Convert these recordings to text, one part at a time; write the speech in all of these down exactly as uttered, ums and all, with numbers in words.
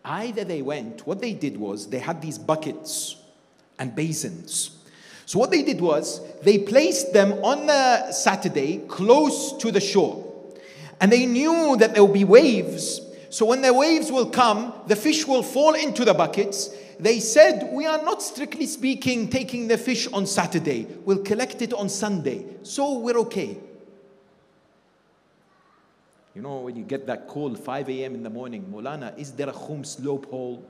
Either they went, what they did was, they had these buckets and basins. So what they did was, they placed them on the Saturday close to the shore. And they knew that there will be waves. So when the waves will come, the fish will fall into the buckets. They said, we are not strictly speaking taking the fish on Saturday. We'll collect it on Sunday. So we're okay. You know, when you get that call five a.m. in the morning, Maulana, is there a khums loophole?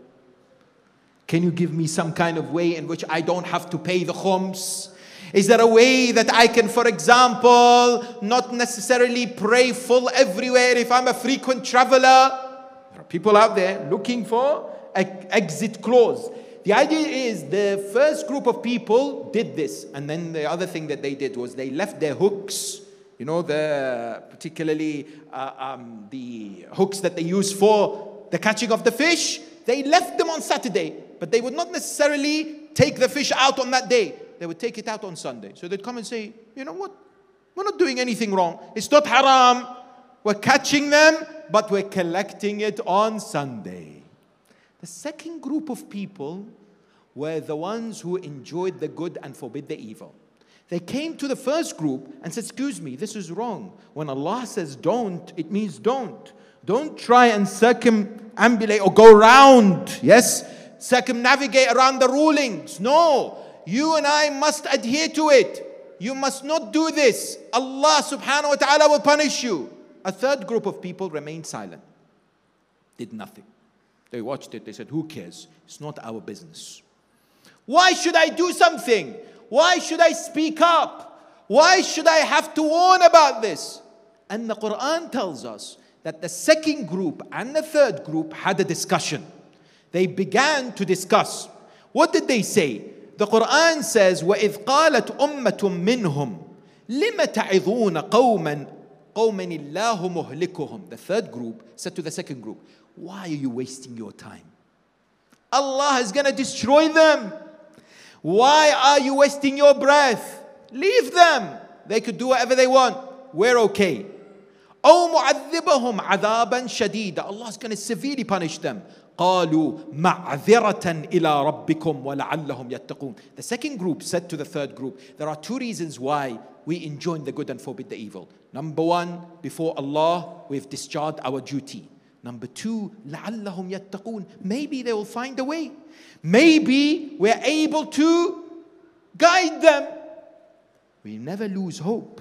Can you give me some kind of way in which I don't have to pay the khums? Is there a way that I can, for example, not necessarily pray full everywhere if I'm a frequent traveler? There are people out there looking for an exit clause. The idea is the first group of people did this. And then the other thing that they did was they left their hooks. You know, the particularly uh, um, the hooks that they use for the catching of the fish. They left them on Saturday. But they would not necessarily take the fish out on that day. They would take it out on Sunday. So they'd come and say, you know what? We're not doing anything wrong. It's not haram. We're catching them, but we're collecting it on Sunday. The second group of people were the ones who enjoyed the good and forbid the evil. They came to the first group and said, excuse me, this is wrong. When Allah says don't, it means don't. Don't try and circumambulate or go around, yes? Circumnavigate around the rulings. No, you and I must adhere to it. You must not do this. Allah subhanahu wa ta'ala will punish you. A third group of people remained silent. Did nothing. They watched it. They said, who cares? It's not our business. Why should I do something? Why should I speak up? Why should I have to warn about this? And the Quran tells us that the second group and the third group had a discussion. They began to discuss. What did they say? The Quran says, وَإِذْ قَالَتْ أُمَّةٌ مِّنْهُمْ لِمَ تَعِظُونَ قَوْمًا قَوْمًا اللَّهُ مُهْلِكُهُمْ. The third group said to the second group, why are you wasting your time? Allah is going to destroy them. Why are you wasting your breath? Leave them. They could do whatever they want. We're okay. أَوْ مُعَذِّبَهُمْ عَذَابًا شَدِيدًا. Allah is going to severely punish them. قَالُوا مَعْذِرَةً إِلَىٰ رَبِّكُمْ وَلَعَلَّهُمْ يَتَّقُونَ. The second group said to the third group, there are two reasons why we enjoin the good and forbid the evil. Number one, before Allah, we've discharged our duty. Number two, لَعَلَّهُمْ يَتَّقُونَ. Maybe they will find a way. Maybe we're able to guide them. We never lose hope.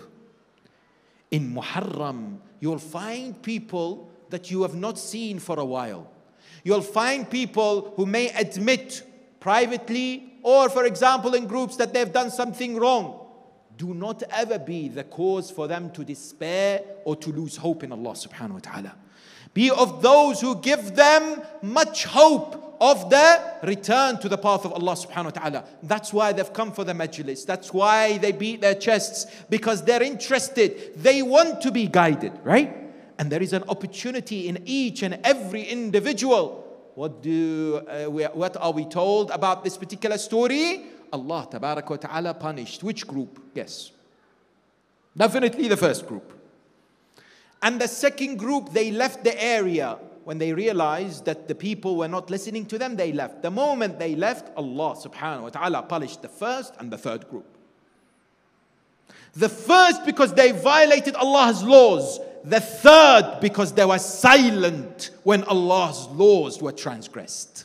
In Muharram, you'll find people that you have not seen for a while. You'll find people who may admit privately or, for example, in groups that they've done something wrong. Do not ever be the cause for them to despair or to lose hope in Allah subhanahu wa ta'ala. Be of those who give them much hope of the return to the path of Allah subhanahu wa ta'ala. That's why they've come for the majlis. That's why they beat their chests, because they're interested. They want to be guided, right? And there is an opportunity in each and every individual. What do uh, we, what are we told about this particular story? Allah tabarak wa ta'ala punished which group? Yes. Definitely the first group. And the second group, they left the area. When they realized that the people were not listening to them, they left. The moment they left, Allah subhanahu wa ta'ala punished the first and the third group. The first because they violated Allah's laws. The third because they were silent when Allah's laws were transgressed.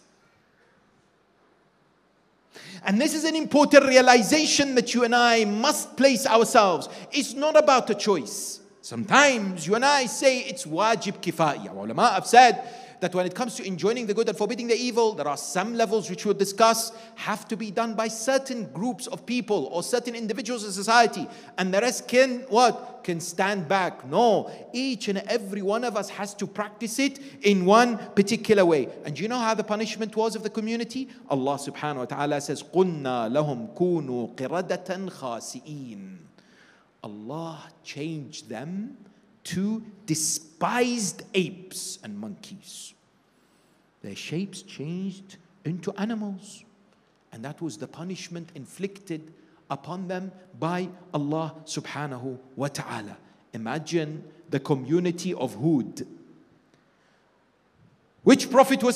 And this is an important realization that you and I must place ourselves. It's not about a choice. Sometimes you and I say it's wajib kifaya. Ulama have said that when it comes to enjoining the good and forbidding the evil, there are some levels which we'll discuss have to be done by certain groups of people or certain individuals in society, and the rest can what? Can stand back. No, each and every one of us has to practice it in one particular way. And do you know how the punishment was of the community? Allah subhanahu wa ta'ala says, قُلْنَا لَهُمْ كُونُوا قِرَدَةً خَاسِئِينَ. Allah changed them to despised apes and monkeys. Their shapes changed into animals. And that was the punishment inflicted upon them by Allah subhanahu wa ta'ala. Imagine the community of Hud. Which prophet was